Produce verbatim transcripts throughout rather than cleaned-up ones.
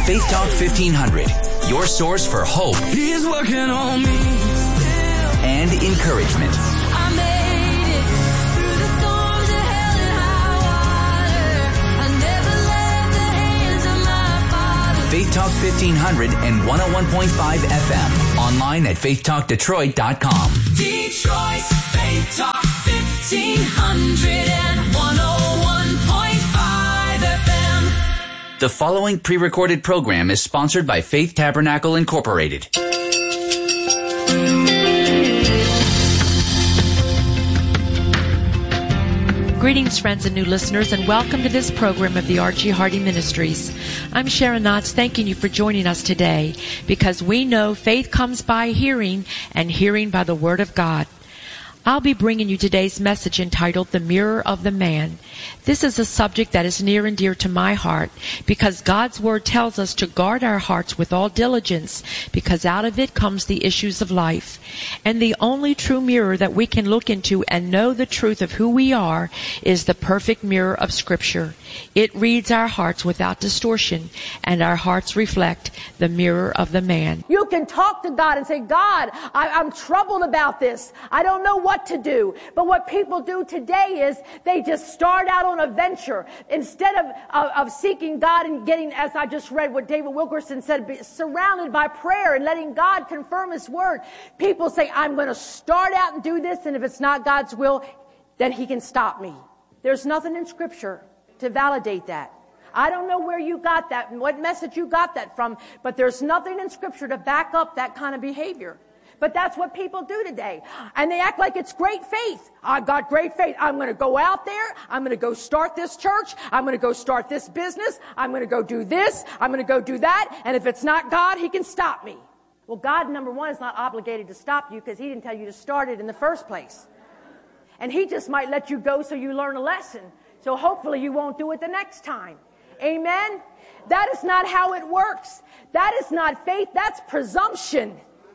Faith Talk fifteen hundred, your source for hope. He's working on me. And encouragement. I made it through the storms of hell and high water. I never left the hands of my Father. Faith Talk fifteen hundred and one oh one point five F M. Online at faith talk detroit dot com. Detroit's Faith Talk fifteen hundred and one oh one point five F M. The following pre-recorded program is sponsored by Faith Tabernacle Incorporated. Greetings, friends and new listeners, and welcome to this program of the Archie Hardy Ministries. I'm Sharon Knotts, thanking you for joining us today, because we know faith comes by hearing, and hearing by the Word of God. I'll be bringing you today's message entitled, The Mirror of the Man. This is a subject that is near and dear to my heart, because God's Word tells us to guard our hearts with all diligence, because out of it comes the issues of life. And the only true mirror that we can look into and know the truth of who we are is the perfect mirror of Scripture. It reads our hearts without distortion, and our hearts reflect the mirror of the man. You can talk to God and say, God, I, I'm troubled about this. I don't know what to do. But what people do today is they just start out on a venture. Instead of, of, of seeking God and getting, as I just read what David Wilkerson said, be surrounded by prayer and letting God confirm His Word. People say, I'm going to start out and do this, and if it's not God's will, then He can stop me. There's nothing in Scripture to validate that. I don't know where you got that, what message you got that from, but there's nothing in Scripture to back up that kind of behavior. But that's what people do today. And they act like it's great faith. I've got great faith. I'm going to go out there. I'm going to go start this church. I'm going to go start this business. I'm going to go do this. I'm going to go do that. And if it's not God, He can stop me. Well, God, number one, is not obligated to stop you because He didn't tell you to start it in the first place. And He just might let you go so you learn a lesson. So hopefully you won't do it the next time. Amen? That is not how it works. That is not faith. That's presumption.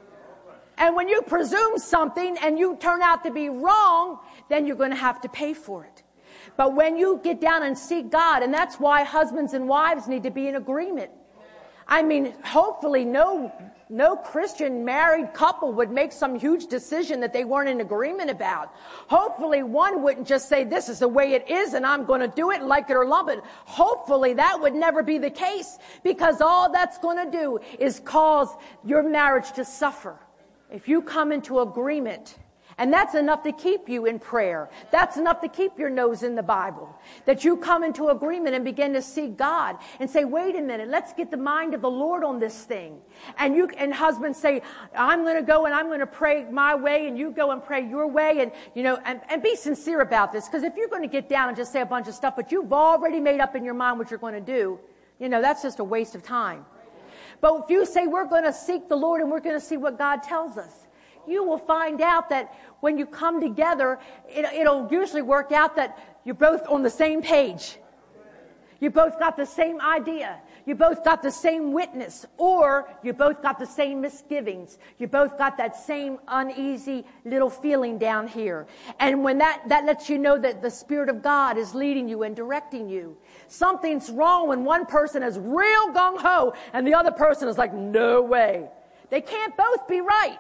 And when you presume something and you turn out to be wrong, then you're going to have to pay for it. But when you get down and seek God, and that's why husbands and wives need to be in agreement. I mean, hopefully no, no Christian married couple would make some huge decision that they weren't in agreement about. Hopefully one wouldn't just say, this is the way it is and I'm going to do it, like it or lump it. Hopefully that would never be the case, because all that's going to do is cause your marriage to suffer. If you come into agreement, and that's enough to keep you in prayer. That's enough to keep your nose in the Bible. That you come into agreement and begin to seek God and say, wait a minute, let's get the mind of the Lord on this thing. And you and husbands say, I'm going to go and I'm going to pray my way, and you go and pray your way, and you know, and, and be sincere about this. Because if you're going to get down and just say a bunch of stuff, but you've already made up in your mind what you're going to do, you know, that's just a waste of time. But if you say we're going to seek the Lord and we're going to see what God tells us, you will find out that when you come together, it, it'll usually work out that you're both on the same page. You both got the same idea. You both got the same witness. Or you both got the same misgivings. You both got that same uneasy little feeling down here. And when that, that lets you know that the Spirit of God is leading you and directing you. Something's wrong when one person is real gung-ho and the other person is like, no way. They can't both be right.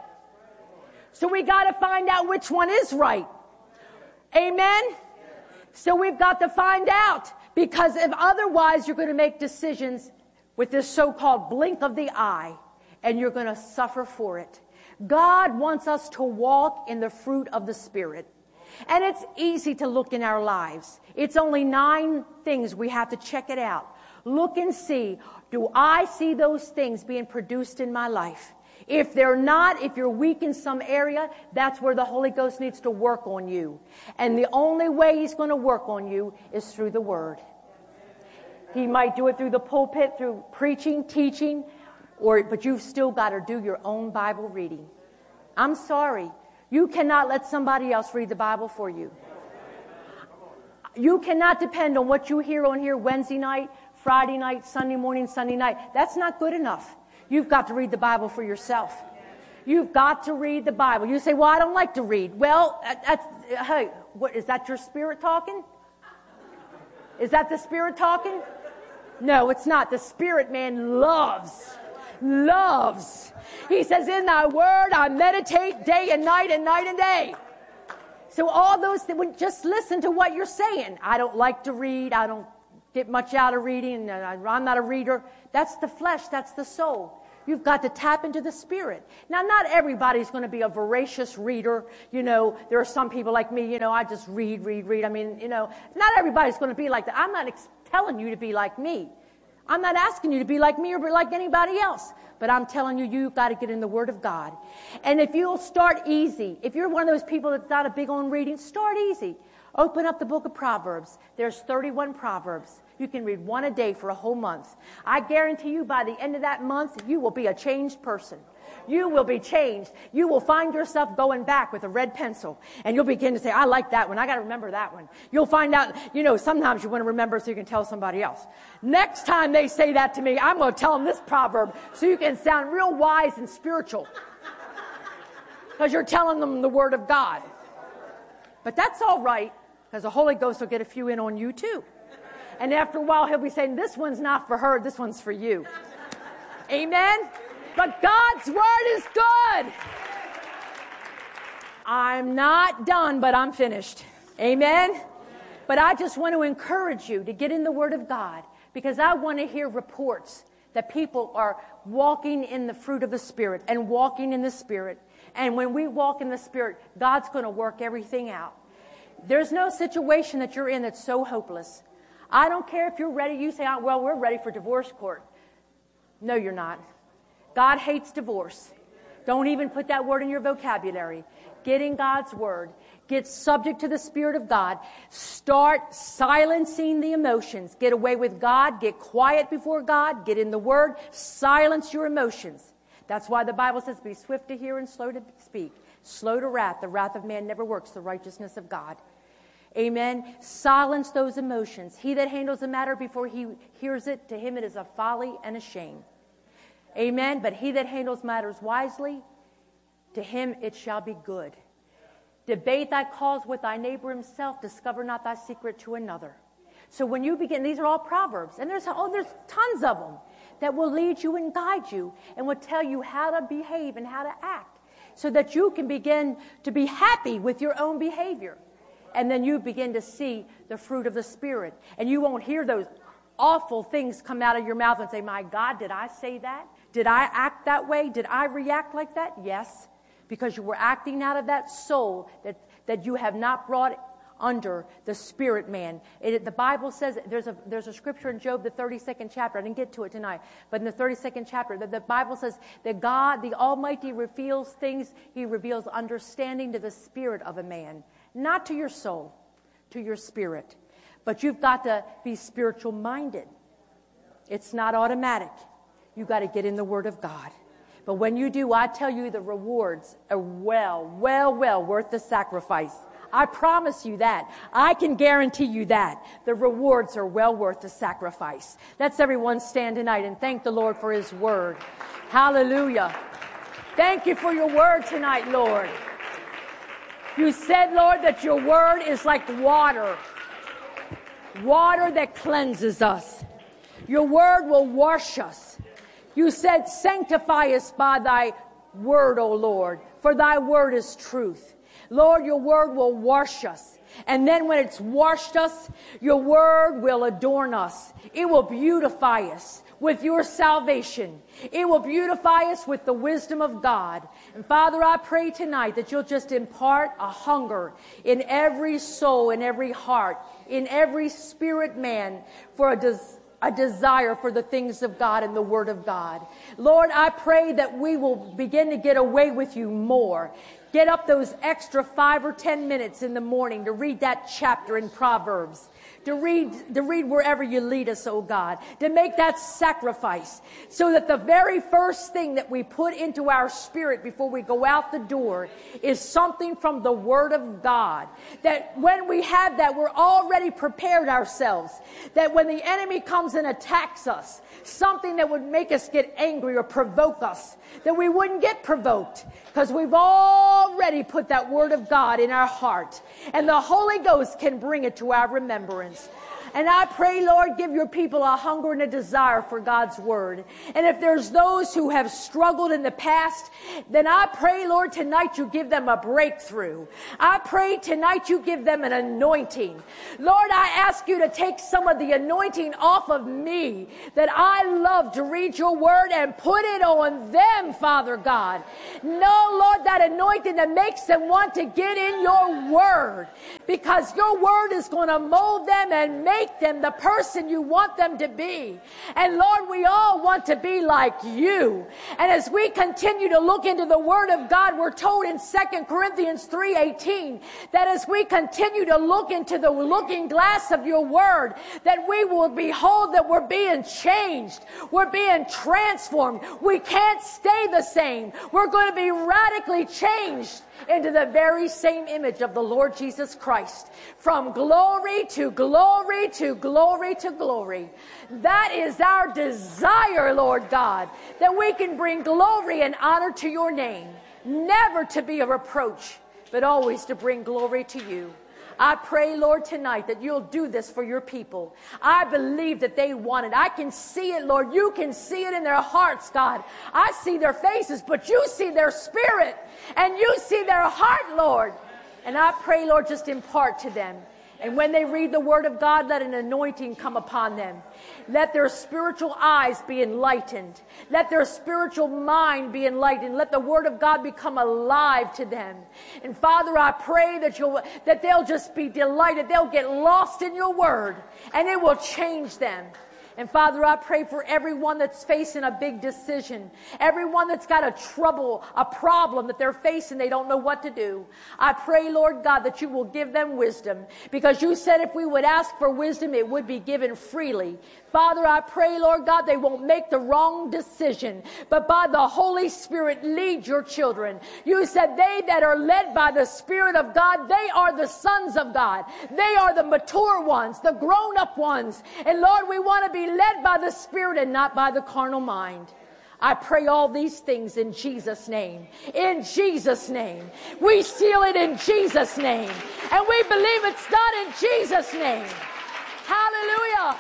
So we got to find out which one is right. Amen? So we've got to find out, because if otherwise you're going to make decisions with this so-called blink of the eye, and you're going to suffer for it. God wants us to walk in the fruit of the Spirit. And it's easy to look in our lives. It's only nine things. We have to check it out. Look and see, do I see those things being produced in my life? If they're not, if you're weak in some area, that's where the Holy Ghost needs to work on you. And the only way He's going to work on you is through the Word. He might do it through the pulpit, through preaching, teaching, or but you've still got to do your own Bible reading. I'm sorry. You cannot let somebody else read the Bible for you. You cannot depend on what you hear on here Wednesday night, Friday night, Sunday morning, Sunday night. That's not good enough. You've got to read the Bible for yourself. You've got to read the Bible. You say, well, I don't like to read. Well, that's, hey, what, is that your spirit talking? Is that the Spirit talking? No, it's not. The spirit man loves, loves. He says, in thy word I meditate day and night and night and day. So all those things, just listen to what you're saying. I don't like to read. I don't get much out of reading. I'm not a reader. That's the flesh. That's the soul. You've got to tap into the spirit. Now, not everybody's going to be a voracious reader. You know, there are some people like me, you know, I just read, read, read. I mean, you know, not everybody's going to be like that. I'm not ex- telling you to be like me. I'm not asking you to be like me or like anybody else. But I'm telling you, you've got to get in the Word of God. And if you'll start easy, if you're one of those people that's not a big on reading, start easy. Open up the book of Proverbs. There's thirty-one Proverbs. You can read one a day for a whole month. I guarantee you by the end of that month, you will be a changed person. You will be changed. You will find yourself going back with a red pencil. And you'll begin to say, I like that one. I got to remember that one. You'll find out, you know, sometimes you want to remember so you can tell somebody else. Next time they say that to me, I'm going to tell them this proverb so you can sound real wise and spiritual. Because you're telling them the Word of God. But that's all right, because the Holy Ghost will get a few in on you too. And after a while, he'll be saying, this one's not for her, this one's for you. Amen? But God's Word is good. I'm not done, but I'm finished. Amen? But I just want to encourage you to get in the Word of God, because I want to hear reports that people are walking in the fruit of the Spirit and walking in the Spirit. And when we walk in the Spirit, God's going to work everything out. There's no situation that you're in that's so hopeless. I don't care if you're ready. You say, oh, well, we're ready for divorce court. No, you're not. God hates divorce. Don't even put that word in your vocabulary. Get in God's Word. Get subject to the Spirit of God. Start silencing the emotions. Get away with God. Get quiet before God. Get in the Word. Silence your emotions. That's why the Bible says, be swift to hear and slow to speak. Slow to wrath. The wrath of man never works the righteousness of God. Amen. Silence those emotions. He that handles a matter before he hears it, to him it is a folly and a shame. Amen. But he that handles matters wisely, to him it shall be good. Debate thy cause with thy neighbor himself. Discover not thy secret to another. So when you begin, these are all Proverbs. And there's, oh, there's tons of them that will lead you and guide you and will tell you how to behave and how to act so that you can begin to be happy with your own behavior. And then you begin to see the fruit of the Spirit. And you won't hear those awful things come out of your mouth and say, my God, did I say that? Did I act that way? Did I react like that? Yes, because you were acting out of that soul that, that you have not brought under the spirit man. It, the Bible says, there's a, there's a scripture in Job, the thirty-second chapter. I didn't get to it tonight, but in the thirty-second chapter, the, the Bible says that God, the Almighty, reveals things. He reveals understanding to the spirit of a man. Not to your soul, to your spirit. But you've got to be spiritual minded. It's not automatic. You've got to get in the Word of God. But when you do, I tell you the rewards are well, well, well worth the sacrifice. I promise you that. I can guarantee you that. The rewards are well worth the sacrifice. Let's everyone stand tonight and thank the Lord for His Word. Hallelujah. Thank you for your Word tonight, Lord. You said, Lord, that your Word is like water. Water that cleanses us. Your Word will wash us. You said, sanctify us by thy Word, O Lord, for thy Word is truth. Lord, your Word will wash us. And then when it's washed us, your Word will adorn us. It will beautify us with your salvation. It will beautify us with the wisdom of God. And Father, I pray tonight that you'll just impart a hunger in every soul, in every heart, in every spirit man for a desire. A desire for the things of God and the Word of God. Lord, I pray that we will begin to get away with you more. Get up those extra five or ten minutes in the morning to read that chapter in Proverbs. To read, to read wherever you lead us, oh God. To make that sacrifice. So that the very first thing that we put into our spirit before we go out the door is something from the Word of God. That when we have that, we're already prepared ourselves. That when the enemy comes and attacks us, something that would make us get angry or provoke us, that we wouldn't get provoked. Because we've already put that Word of God in our heart. And the Holy Ghost can bring it to our remembrance. And I pray, Lord, give your people a hunger and a desire for God's word. And if there's those who have struggled in the past, then I pray, Lord, tonight you give them a breakthrough. I pray tonight you give them an anointing. Lord, I ask you to take some of the anointing off of me that I love to read your word and put it on them, Father God. No, Lord, that anointing that makes them want to get in your word, because your word is going to mold them and make them the person you want them to be. And Lord, we all want to be like you. And as we continue to look into the word of God, we're told in Second Corinthians three eighteen that as we continue to look into the looking glass of your word, that we will behold that we're being changed. We're being transformed. We can't stay the same. We're going to be radically changed into the very same image of the Lord Jesus Christ. From glory to glory to glory to glory. That is our desire, Lord God, that we can bring glory and honor to your name. Never to be a reproach, but always to bring glory to you. I pray, Lord, tonight that you'll do this for your people. I believe that they want it. I can see it, Lord. You can see it in their hearts, God. I see their faces, but you see their spirit, and you see their heart, Lord. And I pray, Lord, just impart to them. And when they read the word of God, let an anointing come upon them. Let their spiritual eyes be enlightened. Let their spiritual mind be enlightened. Let the word of God become alive to them. And Father, I pray that you'll, that they'll just be delighted. They'll get lost in your word, and it will change them. And Father, I pray for everyone that's facing a big decision, everyone that's got a trouble, a problem that they're facing, they don't know what to do. I pray, Lord God, that you will give them wisdom, because you said if we would ask for wisdom, it would be given freely. Father, I pray, Lord God, they won't make the wrong decision, but by the Holy Spirit, lead your children. You said they that are led by the Spirit of God, they are the sons of God. They are the mature ones, the grown-up ones. And Lord, we want to be led by the Spirit and not by the carnal mind. I pray all these things in Jesus' name. In Jesus' name. We seal it in Jesus' name. And we believe it's done in Jesus' name. Hallelujah.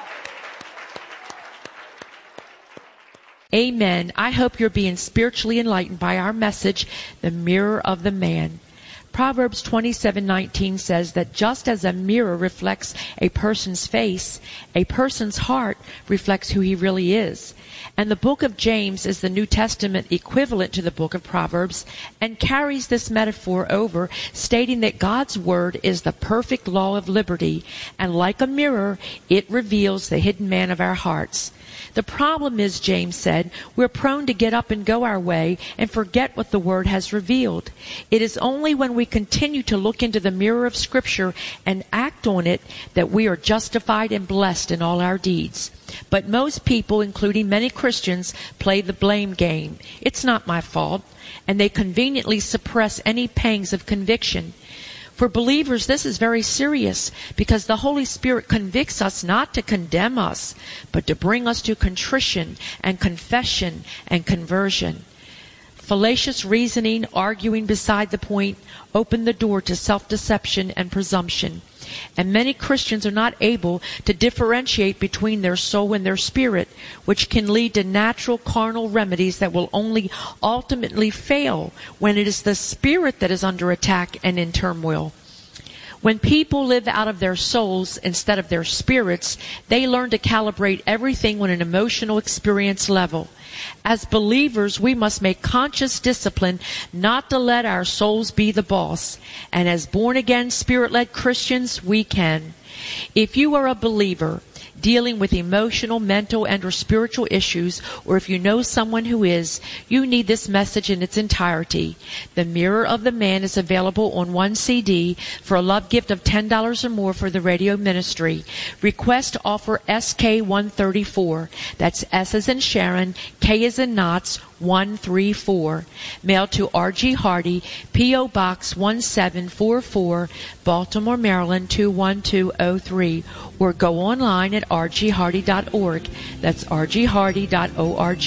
Amen. I hope you're being spiritually enlightened by our message, The Mirror of the Man. Proverbs twenty-seven nineteen says that just as a mirror reflects a person's face, a person's heart reflects who he really is. And the book of James is the New Testament equivalent to the book of Proverbs and carries this metaphor over, stating that God's word is the perfect law of liberty, and like a mirror, it reveals the hidden man of our hearts. The problem is, James said, we're prone to get up and go our way and forget what the Word has revealed. It is only when we continue to look into the mirror of Scripture and act on it that we are justified and blessed in all our deeds. But most people, including many Christians, play the blame game. It's not my fault. And they conveniently suppress any pangs of conviction. For believers, this is very serious, because the Holy Spirit convicts us not to condemn us, but to bring us to contrition and confession and conversion. Fallacious reasoning, arguing beside the point, open the door to self-deception and presumption. And many Christians are not able to differentiate between their soul and their spirit, which can lead to natural carnal remedies that will only ultimately fail when it is the spirit that is under attack and in turmoil. When people live out of their souls instead of their spirits, they learn to calibrate everything on an emotional experience level. As believers, we must make conscious discipline not to let our souls be the boss. And as born-again, Spirit-led Christians, we can. If you are a believer dealing with emotional, mental, and or spiritual issues, or if you know someone who is, you need this message in its entirety. The Mirror of the Man is available on one C D for a love gift of ten dollars or more for the radio ministry. Request offer S K one thirty-four. That's S as in Sharon, K as in Knots, one three four. Mail to R G Hardy, P O Box one seven four four, Baltimore, Maryland two one two oh three. Or go online at r g hardy dot org. That's r g hardy dot org.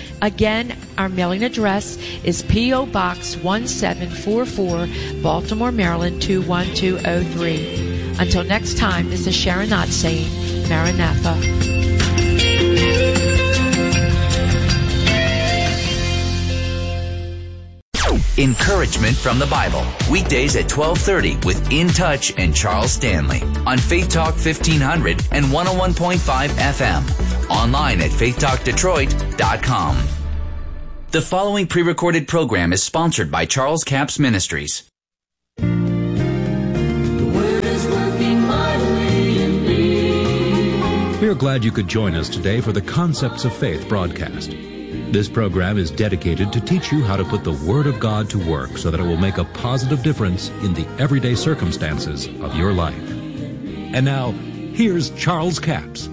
Again, our mailing address is P O Box one seven four four, Baltimore, Maryland two one two oh three. Until next time, this is Sharon Knott saying, Maranatha. Encouragement from the Bible. Weekdays at twelve thirty with In Touch and Charles Stanley on Faith Talk fifteen hundred and one oh one point five F M. Online at faith talk detroit dot com. The following pre-recorded program is sponsored by Charles Capps Ministries. The word is working mightily in me. We are glad you could join us today for the Concepts of Faith broadcast. This program is dedicated to teach you how to put the Word of God to work so that it will make a positive difference in the everyday circumstances of your life. And now, here's Charles Capps.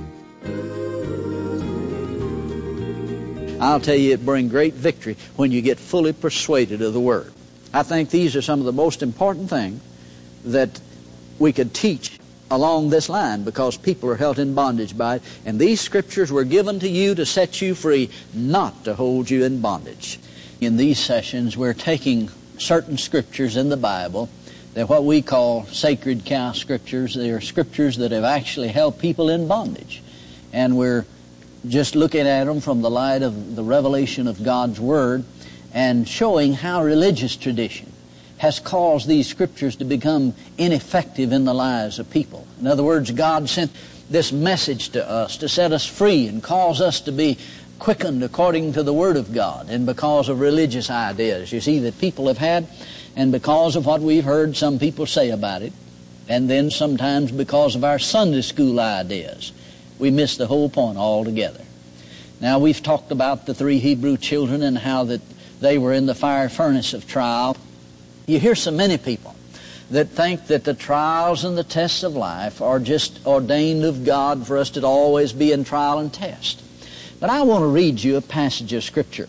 I'll tell you, it brings great victory when you get fully persuaded of the Word. I think these are some of the most important things that we could teach along this line, because people are held in bondage by it. And these scriptures were given to you to set you free, not to hold you in bondage. In these sessions, we're taking certain scriptures in the Bible. They're what we call sacred cow scriptures. They are scriptures that have actually held people in bondage. And we're just looking at them from the light of the revelation of God's Word and showing how religious tradition has caused these scriptures to become ineffective in the lives of people. In other words, God sent this message to us to set us free and cause us to be quickened according to the Word of God, and because of religious ideas, you see, that people have had, and because of what we've heard some people say about it, and then sometimes because of our Sunday school ideas, we miss the whole point altogether. Now, we've talked about the three Hebrew children and how that they were in the fire furnace of trial. You hear so many people that think that the trials and the tests of life are just ordained of God for us to always be in trial and test. But I want to read you a passage of Scripture.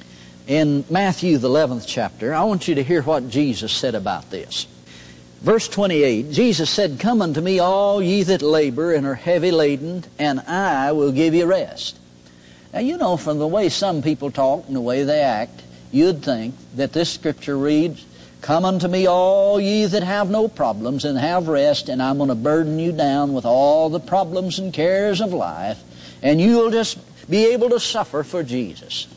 In Matthew, the eleventh chapter, I want you to hear what Jesus said about this. Verse twenty-eight, Jesus said, "Come unto me, all ye that labor and are heavy laden, and I will give you rest." Now, you know, from the way some people talk and the way they act, you'd think that this Scripture reads, "Come unto me, all ye that have no problems, and have rest, and I'm going to burden you down with all the problems and cares of life, and you'll just be able to suffer for Jesus."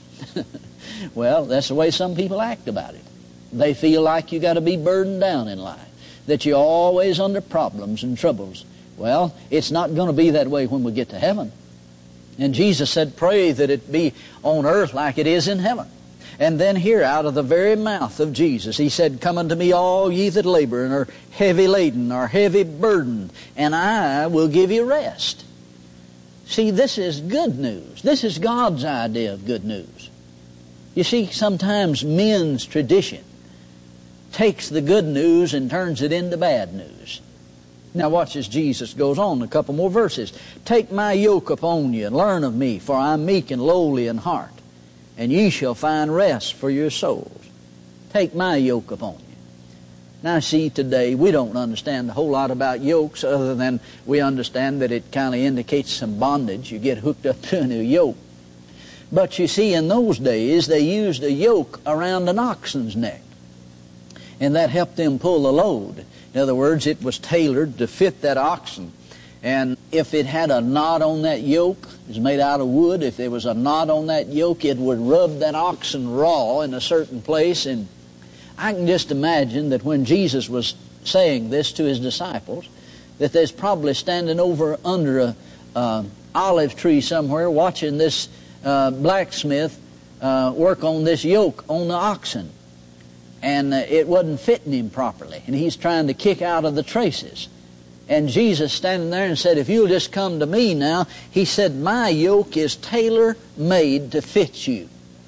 Well, that's the way some people act about it. They feel like you got to be burdened down in life, that you're always under problems and troubles. Well, it's not going to be that way when we get to heaven. And Jesus said, "Pray that it be on earth like it is in heaven." And then here, out of the very mouth of Jesus, He said, "Come unto me, all ye that labor and are heavy laden, are heavy burdened, and I will give you rest." See, this is good news. This is God's idea of good news. You see, sometimes men's tradition takes the good news and turns it into bad news. Now watch as Jesus goes on, a couple more verses. "Take my yoke upon you, and learn of me, for I am meek and lowly in heart, and ye shall find rest for your souls." Take my yoke upon you. Now see, today we don't understand a whole lot about yokes, other than we understand that it kind of indicates some bondage. You get hooked up to a new yoke. But you see, in those days they used a yoke around an oxen's neck, and that helped them pull the load. In other words, it was tailored to fit that oxen. And if it had a knot on that yoke, it was made out of wood, if there was a knot on that yoke, it would rub that oxen raw in a certain place. And I can just imagine that when Jesus was saying this to His disciples, that there's probably standing over under a uh, olive tree somewhere watching this uh, blacksmith uh, work on this yoke on the oxen. And uh, it wasn't fitting him properly, and he's trying to kick out of the traces. And Jesus standing there and said, "If you'll just come to me now," He said, "my yoke is tailor-made to fit you.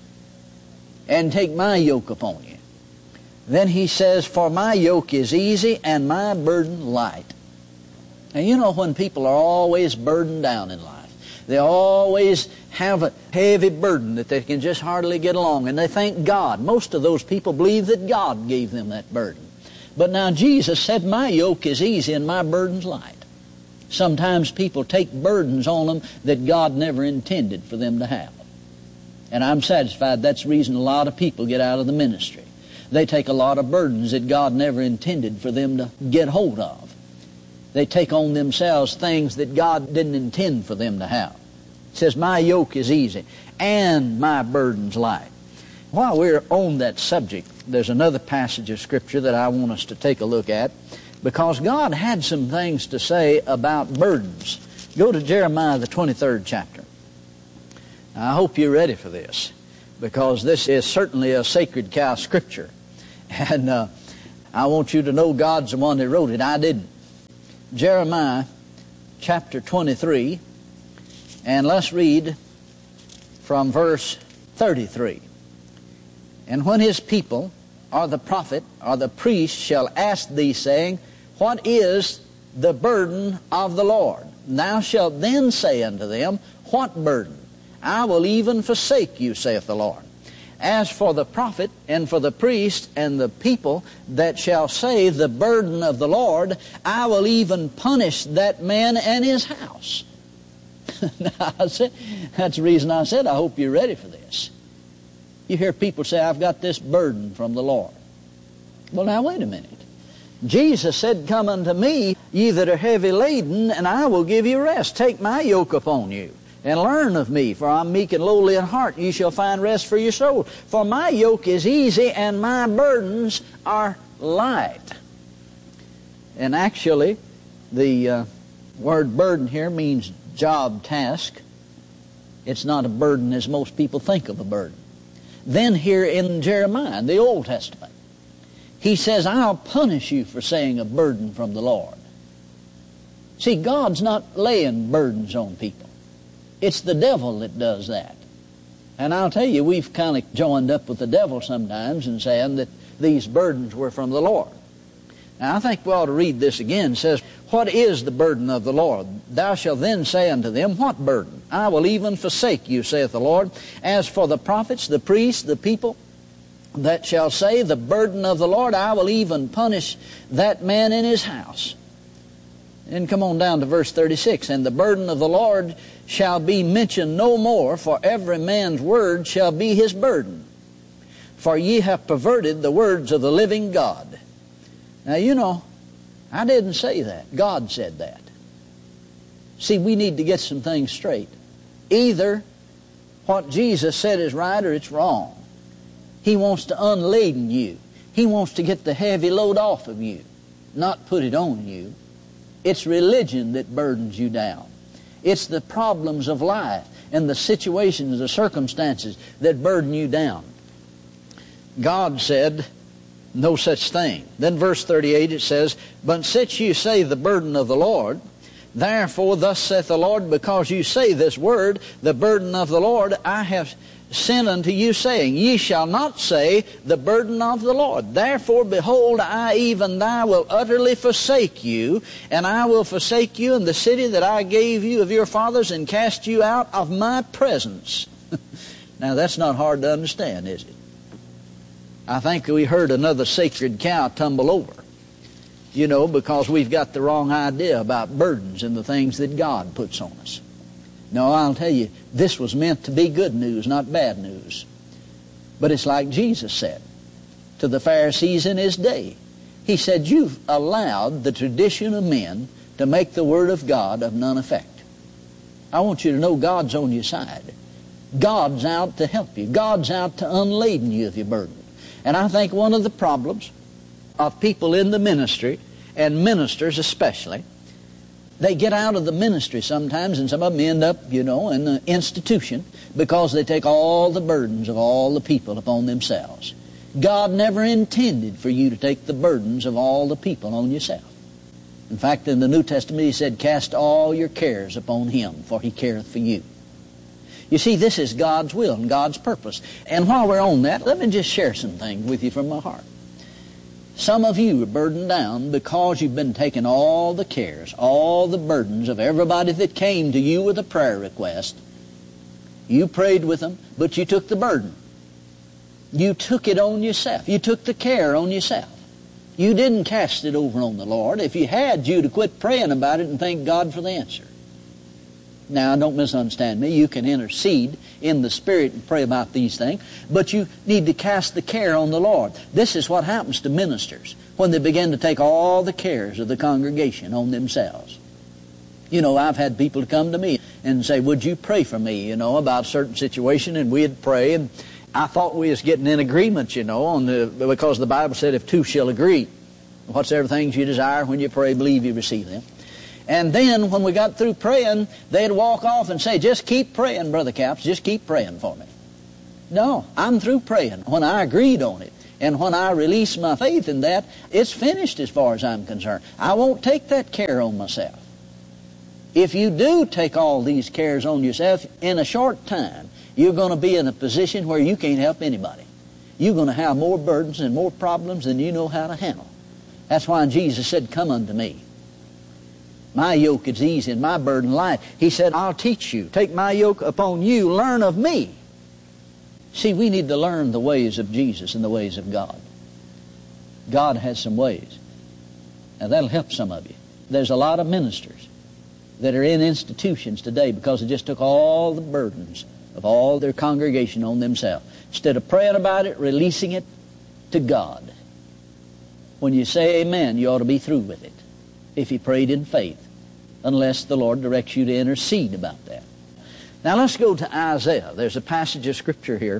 And take my yoke upon you." Then He says, "For my yoke is easy and my burden light." Now, you know, when people are always burdened down in life, they always have a heavy burden that they can just hardly get along, and they thank God. Most of those people believe that God gave them that burden. But now Jesus said, "My yoke is easy and my burden's light." Sometimes people take burdens on them that God never intended for them to have. And I'm satisfied that's the reason a lot of people get out of the ministry. They take a lot of burdens that God never intended for them to get hold of. They take on themselves things that God didn't intend for them to have. It says, my yoke is easy and my burden's light. While we're on that subject, there's another passage of Scripture that I want us to take a look at, because God had some things to say about burdens. Go to Jeremiah, the twenty-third chapter. Now, I hope you're ready for this, because this is certainly a sacred cow Scripture. And uh, I want you to know God's the one that wrote it. I didn't. Jeremiah chapter twenty-three, and let's read from verse thirty-three. And when his people, or the prophet, or the priest shall ask thee, saying, what is the burden of the Lord? Thou shalt then say unto them, what burden? I will even forsake you, saith the Lord. As for the prophet, and for the priest, and the people that shall say the burden of the Lord, I will even punish that man and his house. Now, I said, that's the reason I said I hope you're ready for this. You hear people say, I've got this burden from the Lord. Well, now, wait a minute. Jesus said, come unto me, ye that are heavy laden, and I will give you rest. Take my yoke upon you, and learn of me, for I'm meek and lowly in heart, and ye shall find rest for your soul. For my yoke is easy, and my burdens are light. And actually, the uh, word burden here means job, task. It's not a burden as most people think of a burden. Then here in Jeremiah, in the Old Testament, he says, I'll punish you for saying a burden from the Lord. See, God's not laying burdens on people. It's the devil that does that. And I'll tell you, we've kind of joined up with the devil sometimes in saying that these burdens were from the Lord. Now, I think we ought to read this again. It says, what is the burden of the Lord? Thou shalt then say unto them, what burden? I will even forsake you, saith the Lord. As for the prophets, the priests, the people that shall say the burden of the Lord, I will even punish that man in his house. And come on down to verse thirty-six. And the burden of the Lord shall be mentioned no more, for every man's word shall be his burden. For ye have perverted the words of the living God. Now, you know, I didn't say that. God said that. See, we need to get some things straight. Either what Jesus said is right or it's wrong. He wants to unladen you. He wants to get the heavy load off of you, not put it on you. It's religion that burdens you down. It's the problems of life and the situations, the circumstances that burden you down. God said, no such thing. Then verse thirty-eight, it says, but since you say the burden of the Lord, therefore thus saith the Lord, because you say this word, the burden of the Lord, I have sent unto you, saying, ye shall not say the burden of the Lord. Therefore, behold, I even thou will utterly forsake you, and I will forsake you in the city that I gave you of your fathers, and cast you out of my presence. Now, that's not hard to understand, is it? I think we heard another sacred cow tumble over, you know, because we've got the wrong idea about burdens and the things that God puts on us. No, I'll tell you, this was meant to be good news, not bad news. But it's like Jesus said to the Pharisees in his day. He said, you've allowed the tradition of men to make the Word of God of none effect. I want you to know God's on your side. God's out to help you. God's out to unladen you of your burden. And I think one of the problems of people in the ministry, and ministers especially, they get out of the ministry sometimes, and some of them end up, you know, in the institution because they take all the burdens of all the people upon themselves. God never intended for you to take the burdens of all the people on yourself. In fact, in the New Testament, he said, cast all your cares upon him, for he careth for you. You see, this is God's will and God's purpose. And while we're on that, let me just share some things with you from my heart. Some of you are burdened down because you've been taking all the cares, all the burdens of everybody that came to you with a prayer request. You prayed with them, but you took the burden. You took it on yourself. You took the care on yourself. You didn't cast it over on the Lord. If you had, you'd have quit praying about it and thank God for the answer. Now, don't misunderstand me. You can intercede in the Spirit and pray about these things, but you need to cast the care on the Lord. This is what happens to ministers when they begin to take all the cares of the congregation on themselves. You know, I've had people come to me and say, would you pray for me, you know, about a certain situation, and we'd pray, and I thought we was getting in agreement, you know, on the, because the Bible said if two shall agree, whatsoever things you desire, when you pray, believe you receive them. And then when we got through praying, they'd walk off and say, just keep praying, Brother Capps, just keep praying for me. No, I'm through praying. When I agreed on it, and when I release my faith in that, it's finished as far as I'm concerned. I won't take that care on myself. If you do take all these cares on yourself, in a short time, you're going to be in a position where you can't help anybody. You're going to have more burdens and more problems than you know how to handle. That's why Jesus said, come unto me. My yoke is easy and my burden light. He said, I'll teach you. Take my yoke upon you. Learn of me. See, we need to learn the ways of Jesus and the ways of God. God has some ways. Now, that'll help some of you. There's a lot of ministers that are in institutions today because they just took all the burdens of all their congregation on themselves. Instead of praying about it, releasing it to God. When you say amen, you ought to be through with it, if you prayed in faith, unless the Lord directs you to intercede about that. Now let's go to Isaiah. There's a passage of Scripture here,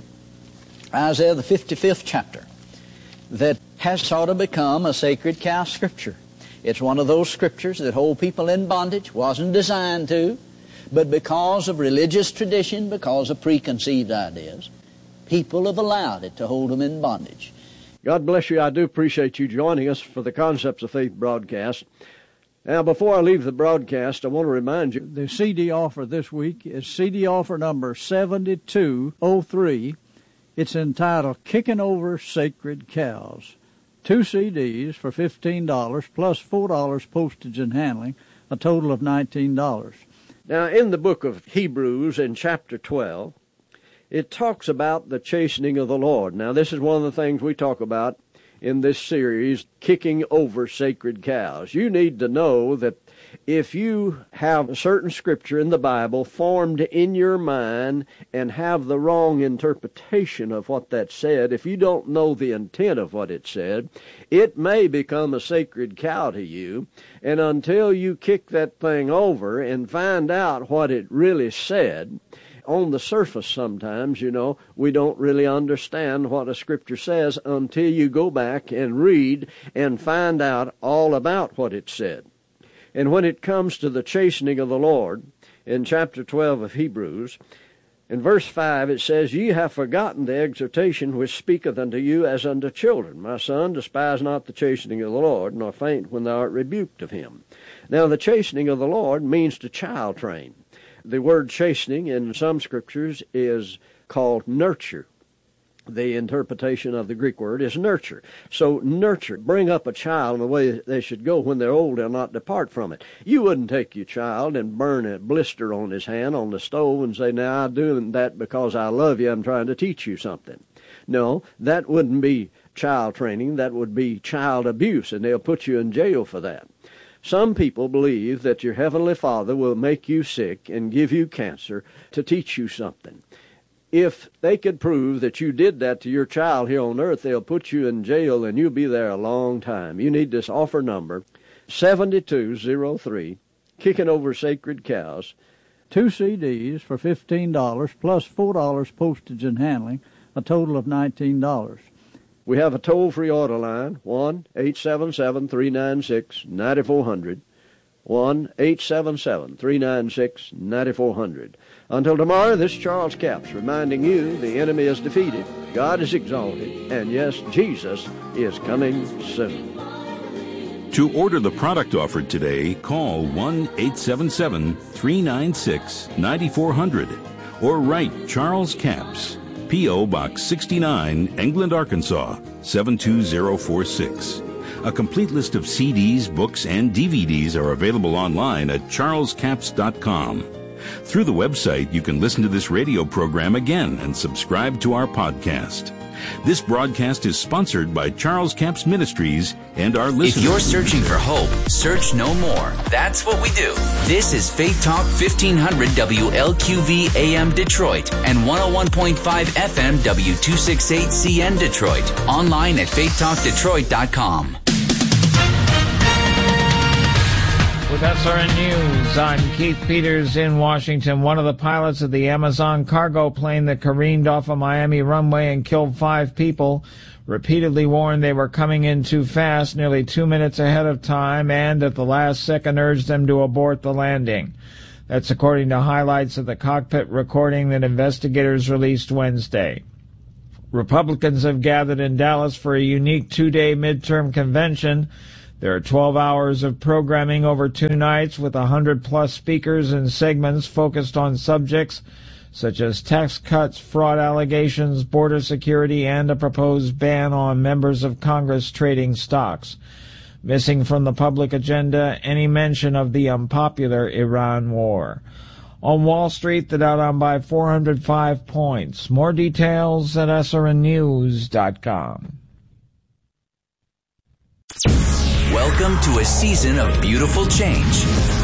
Isaiah the fifty-fifth chapter, that has sort of become a sacred cow Scripture. It's one of those Scriptures that hold people in bondage, wasn't designed to, but because of religious tradition, because of preconceived ideas, people have allowed it to hold them in bondage. God bless you. I do appreciate you joining us for the Concepts of Faith broadcast. Now, before I leave the broadcast, I want to remind you, the C D offer this week is C D offer number seventy-two oh three. It's entitled Kicking Over Sacred Cows. Two C Ds for fifteen dollars plus four dollars postage and handling, a total of nineteen dollars. Now, in the book of Hebrews in chapter twelve, it talks about the chastening of the Lord. Now, this is one of the things we talk about in this series, Kicking Over Sacred Cows. You need to know that if you have a certain scripture in the Bible formed in your mind and have the wrong interpretation of what that said, if you don't know the intent of what it said, it may become a sacred cow to you. And until you kick that thing over and find out what it really said, on the surface sometimes, you know, we don't really understand what a scripture says until you go back and read and find out all about what it said. And when it comes to the chastening of the Lord, in chapter twelve of Hebrews, in verse five it says, Ye have forgotten the exhortation which speaketh unto you as unto children. My son, despise not the chastening of the Lord, nor faint when thou art rebuked of him. Now the chastening of the Lord means to child train. The word chastening in some scriptures is called nurture. The interpretation of the Greek word is nurture. So nurture, bring up a child in the way they should go. When they're old, they'll not depart from it. You wouldn't take your child and burn a blister on his hand on the stove and say, now I'm doing that because I love you, I'm trying to teach you something. No, that wouldn't be child training, that would be child abuse, and they'll put you in jail for that. Some people believe that your Heavenly Father will make you sick and give you cancer to teach you something. If they could prove that you did that to your child here on earth, they'll put you in jail and you'll be there a long time. You need this offer number, seventy-two oh three, Kicking Over Sacred Cows. Two C Ds for fifteen dollars plus four dollars postage and handling, a total of nineteen dollars. We have a toll-free order line, one eight seven seven, three nine six, nine four zero zero, one eight seven seven, three nine six, nine four zero zero. Until tomorrow, this is Charles Capps reminding you the enemy is defeated, God is exalted, and yes, Jesus is coming soon. To order the product offered today, call one eight seven seven, three nine six, nine four zero zero or write Charles Capps, P O. Box sixty-nine, England, Arkansas, seven two zero four six. A complete list of C Ds, books, and D V Ds are available online at charles capps dot com. Through the website, you can listen to this radio program again and subscribe to our podcast. This broadcast is sponsored by Charles Capps Ministries and our listeners. If you're searching for hope, search no more. That's what we do. This is Faith Talk fifteen hundred W L Q V A M Detroit and one oh one point five F M W two sixty-eight C N Detroit. Online at faith talk detroit dot com. With S R N News, I'm Keith Peters in Washington. One of the pilots of the Amazon cargo plane that careened off a Miami runway and killed five people repeatedly warned they were coming in too fast, nearly two minutes ahead of time, and at the last second urged them to abort the landing. That's according to highlights of the cockpit recording that investigators released Wednesday. Republicans have gathered in Dallas for a unique two-day midterm convention. There are twelve hours of programming over two nights with one hundred plus speakers and segments focused on subjects such as tax cuts, fraud allegations, border security, and a proposed ban on members of Congress trading stocks. Missing from the public agenda any mention of the unpopular Iran war. On Wall Street, the Dow down by four hundred five points. More details at S R N news dot com. Welcome to a season of beautiful change.